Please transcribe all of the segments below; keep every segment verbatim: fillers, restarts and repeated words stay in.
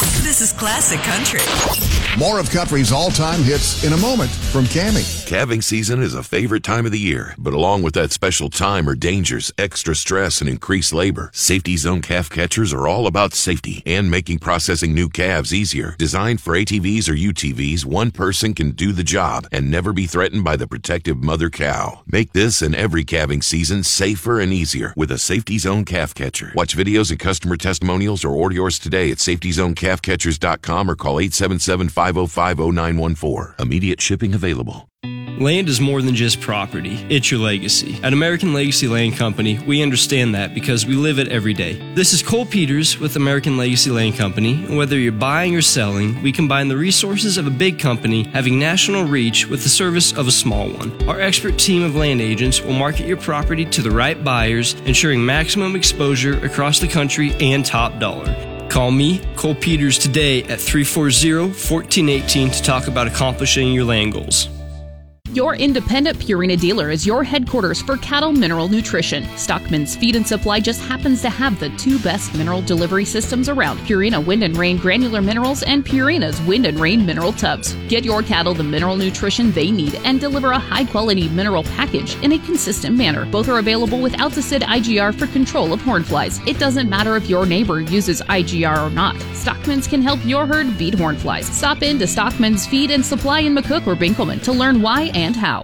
This is classic country. More of Country's all-time hits in a moment from Cammie. Calving season is a favorite time of the year, but along with that special time are dangers, extra stress, and increased labor. Safety Zone calf catchers are all about safety and making processing new calves easier. Designed for A T Vs or U T Vs, one person can do the job and never be threatened by the protective mother cow. Make this and every calving season safer and easier with a Safety Zone calf catcher. Watch videos and customer testimonials or order yours today at safety zone calf catchers dot com or call eight seven seven, five oh five, oh nine one four. Immediate shipping available. Land is more than just property, it's your legacy. At American Legacy Land Company, we understand that because we live it every day. This is Cole Peters with American Legacy Land Company, and whether you're buying or selling, we combine the resources of a big company having national reach with the service of a small one. Our expert team of land agents will market your property to the right buyers, ensuring maximum exposure across the country and top dollar. Call me, Cole Peters, today at three four zero, one four one eight to talk about accomplishing your land goals. Your independent Purina dealer is your headquarters for cattle mineral nutrition. Stockman's Feed and Supply just happens to have the two best mineral delivery systems around: Purina Wind and Rain Granular Minerals and Purina's Wind and Rain Mineral Tubs. Get your cattle the mineral nutrition they need and deliver a high-quality mineral package in a consistent manner. Both are available with Alticid I G R for control of horn flies. It doesn't matter if your neighbor uses I G R or not. Stockman's can help your herd beat horn flies. Stop in to Stockman's Feed and Supply in McCook or Binkelman to learn why and how.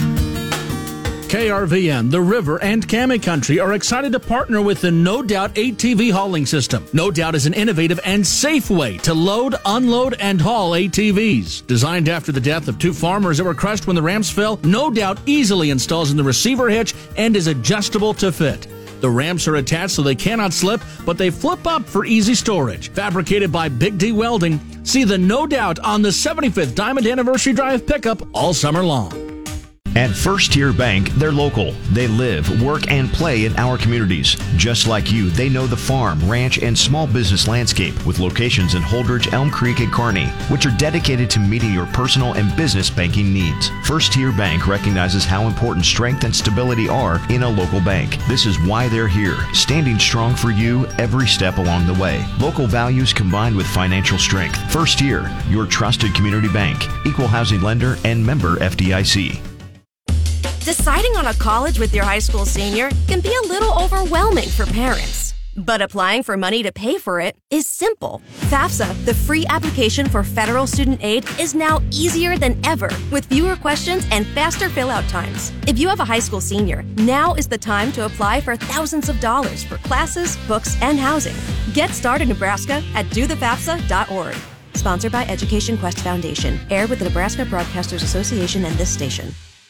K R V N, The River, and Cammie Country are excited to partner with the No Doubt A T V hauling system. No Doubt is an innovative and safe way to load, unload, and haul A T Vs. Designed after the death of two farmers that were crushed when the ramps fell, No Doubt easily installs in the receiver hitch and is adjustable to fit. The ramps are attached so they cannot slip, but they flip up for easy storage. Fabricated by Big D Welding, see the No Doubt on the seventy-fifth Diamond Anniversary Drive pickup all summer long. At First Tier Bank, they're local. They live, work, and play in our communities. Just like you, they know the farm, ranch, and small business landscape with locations in Holdridge, Elm Creek, and Kearney, which are dedicated to meeting your personal and business banking needs. First Tier Bank recognizes how important strength and stability are in a local bank. This is why they're here, standing strong for you every step along the way. Local values combined with financial strength. First Tier, your trusted community bank, equal housing lender, and member F D I C. Deciding on a college with your high school senior can be a little overwhelming for parents. But applying for money to pay for it is simple. FAFSA, the free application for federal student aid, is now easier than ever with fewer questions and faster fill-out times. If you have a high school senior, now is the time to apply for thousands of dollars for classes, books, and housing. Get started, Nebraska, at do the fafsa dot org. Sponsored by Education Quest Foundation. Aired with the Nebraska Broadcasters Association and this station.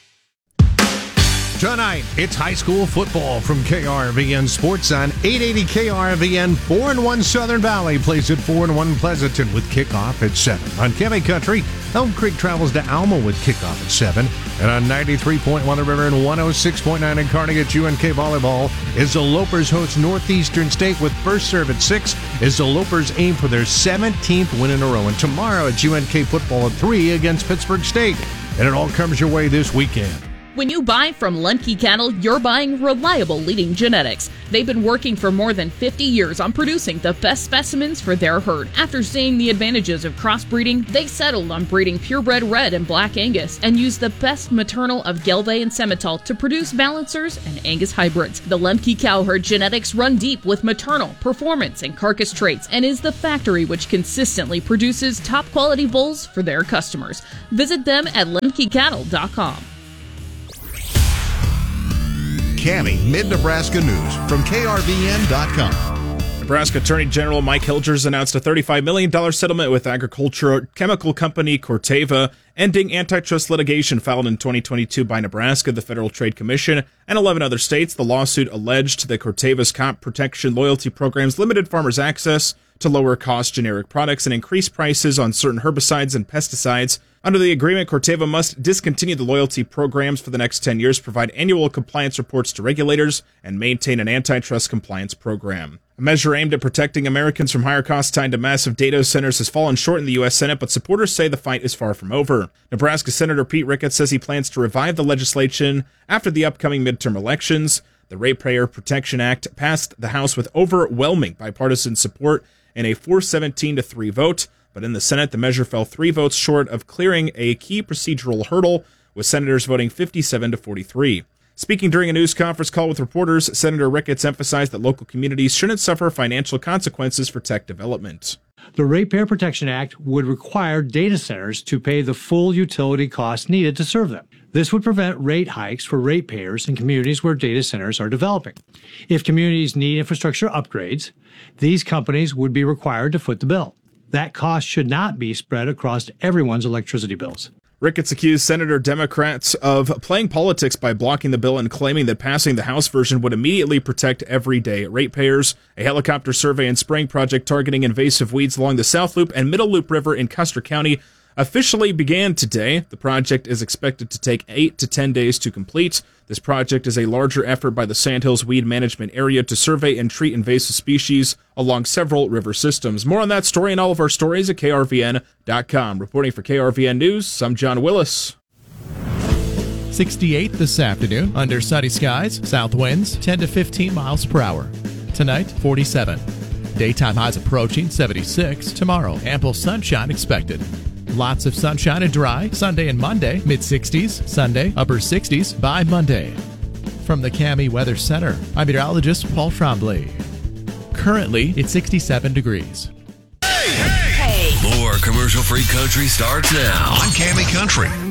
Tonight, it's high school football from K R V N Sports on eight eighty K R V N. four and one Southern Valley plays at four and one Pleasanton with kickoff at seven. On Cammie Country, Elm Creek travels to Alma with kickoff at seven. And on ninety-three point one The River and one oh six point nine in Kearney at U N K Volleyball is the Lopers host Northeastern State with first serve at six as the Lopers aim for their seventeenth win in a row. And tomorrow it's U N K football at three against Pittsburgh State. And it all comes your way this weekend. When you buy from Lundke Cattle, you're buying reliable leading genetics. They've been working for more than fifty years on producing the best specimens for their herd. After seeing the advantages of crossbreeding, they settled on breeding purebred red and black Angus and used the best maternal of Gelbvieh and Simmental to produce balancers and Angus hybrids. The Lundke cow herd genetics run deep with maternal, performance, and carcass traits and is the factory which consistently produces top quality bulls for their customers. Visit them at lundke cattle dot com. Cammie Mid-Nebraska News from K R V N dot com. Nebraska Attorney General Mike Hilgers announced a thirty-five million dollars settlement with agricultural chemical company Corteva, ending antitrust litigation filed in twenty twenty-two by Nebraska, the Federal Trade Commission, and eleven other states. The lawsuit alleged that Corteva's crop protection loyalty programs limited farmers' access to lower-cost generic products and increased prices on certain herbicides and pesticides. Under the agreement, Corteva must discontinue the loyalty programs for the next ten years, provide annual compliance reports to regulators, and maintain an antitrust compliance program. A measure aimed at protecting Americans from higher costs tied to massive data centers has fallen short in the U S Senate, but supporters say the fight is far from over. Nebraska Senator Pete Ricketts says he plans to revive the legislation after the upcoming midterm elections. The Ratepayer Protection Act passed the House with overwhelming bipartisan support in a four seventeen to three vote. But in the Senate, the measure fell three votes short of clearing a key procedural hurdle, with senators voting fifty-seven to forty-three. Speaking during a news conference call with reporters, Senator Ricketts emphasized that local communities shouldn't suffer financial consequences for tech development. The Ratepayer Protection Act would require data centers to pay the full utility costs needed to serve them. This would prevent rate hikes for ratepayers in communities where data centers are developing. If communities need infrastructure upgrades, these companies would be required to foot the bill. That cost should not be spread across everyone's electricity bills. Ricketts accused Senator Democrats of playing politics by blocking the bill and claiming that passing the House version would immediately protect everyday ratepayers. A helicopter survey and spraying project targeting invasive weeds along the South Loop and Middle Loop River in Custer County officially began today. The project is expected to take eight to ten days to complete. This project is a larger effort by the Sandhills Weed Management Area to survey and treat invasive species along several river systems. More on that story and all of our stories at K R V N dot com. Reporting for K R V N News, I'm John Willis. sixty-eight this afternoon, under sunny skies, south winds ten to fifteen miles per hour. Tonight, forty-seven. Daytime highs approaching seventy-six. Tomorrow, ample sunshine expected. Lots of sunshine and dry Sunday and Monday, mid-sixties. Sunday, upper sixties by Monday. From the Cami Weather Center, I'm meteorologist Paul Trombley. Currently, it's sixty-seven degrees. Hey, hey, hey! More commercial-free country starts now on Cami Country.